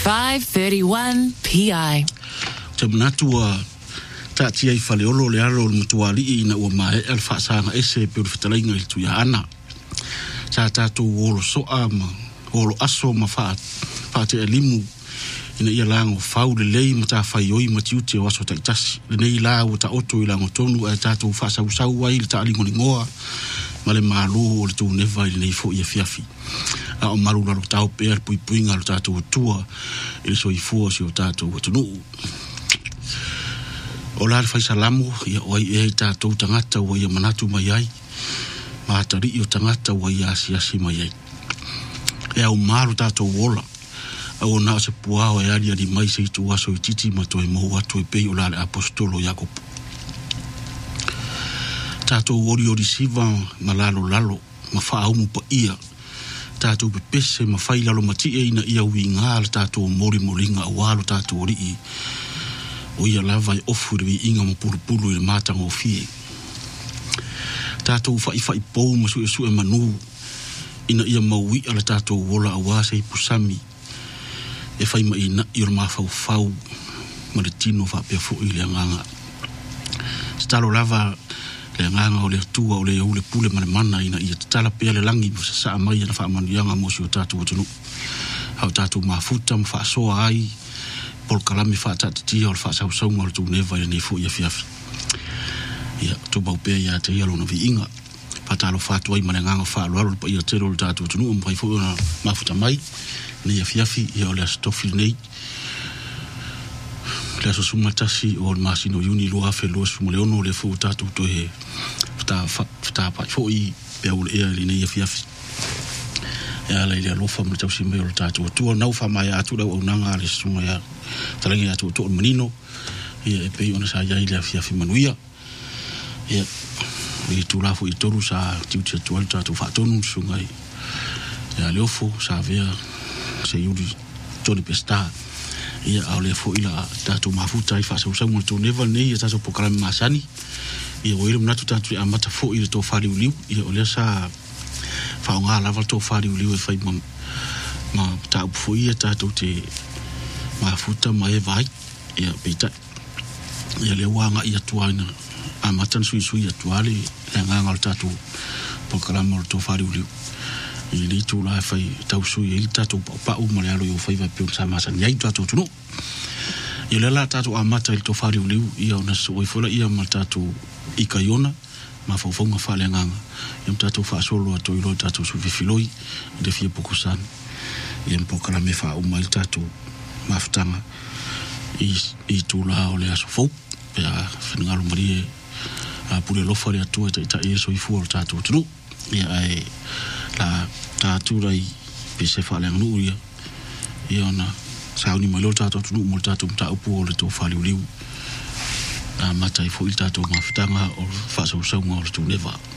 5:31 PI. Te manatua tatia I faleolo le aro le matuali ina ua mae alfa sanga ese pe fitalainga I tu ya ana. Sa tatu wolo soa ma wolo aso ma fa te elimu ina ia lango fau le lei mata fai oi matiuti waso taitasi. Le nei la uta oto I lango tonu a tatu fa sau wai le taalingo ni ngoa ma le malu o le tu neva I nei fo ia fiafi. A o maru lalo tau pēr pui puinga lo tatu o tua ili so I fua si o tatu o tunu. O la le fai salamu ia oi e tatu tangata wa ia manatu mai ai ma atari I o tangata wa ia asi mai ai. E au maru tatu o wola au na se puao e ali ali mai se I tu aso I titi ma to e mohu atu e pei o la le apostolo Jakob. Tatu o ori siva ma lalo ma faa umu pa ia tātou pepese ma whai lalo mati e ina ia ui ngā le tātou mori moringa a wālo tātou ori I o ia lava I ofu rewi inga ma pulu I le mātanga o fie. Tātou whai pou ma su e manu ina ia maui ala tātou wola a wāse I pusami e whai ma ina I o ma fau ma le tino wha pia fo I le nganga. Stalo lava le nganga o le tua o le ule pule ma le mana ina ia tala pia le langi sa saa mai na wha manuianga mo si o tātou o tunu. Hau tātou mafuta ma wha soa ai pol kalami wha tātatia o le wha sausaunga o le tū neva I nei fo ia fiafi. Ia tō bau pia ia te ialo na vi inga. Patalo whātua I ma le nganga wha alualo pa ia tero le tātou o tunu o mwhai fo na mafuta mai nei ia fiafi ia o le astofi nei. Le aso sumatasi o le masino yuni lua fe lua sumaleono le fo tātou to he fta pa fo I pe o le ea li nei ia fiafi. Ia le alofa ma le tausi mei o le tātou tua nau wha mai atu lau au nanga le sunga ia talangi atu o manino ia e pei ona sa iai le fiafi manuia. Ia I tūlafo I toru sa tiutia tual tātou whaatonu sunga ia le ofo sa vea se yuri Tony Pesta. Ia au le fo ila tātou mafuta I whaasau mo le tō neva nei ia tātou pokalami masani. Ia o ere mnatu tātou I amata fo I le tō whari uliu. Ia o lea sa whao ngā lava tō whari uliu e whai ma tāu fo ia tātou te mafuta ma e vai. Ia peita. Ia le wanga I atua ina amata sui atuale le nganga le tātou pokalami le tō whari uliu. I li tū la whai tau sui I tātou pa'u ma le alo I o whai wa pio sa masani ai tātou tunu. I le la tātou amata I le tō whari uliu ia o nasu oi whola ia ma tātou I kaiona ma whauwhaunga whale nganga. Ia ma tātou whaasolo ato I loi tātou su whiwhiloi I le fia pokusani. Ia mpokala me wha uma I tātou mawhitanga I tū la o le aso fau. Pea whenangalo marie a pule lofa le atua ta I so I fua o tātou tunu. Ia ai la tātura I pese whale nganu ia ona sauni mai lo tātou tunu mo tātou mta upu o le tō whale uliu. Mata I fo I tātou mawhitanga o whaasausaunga o le tū neva.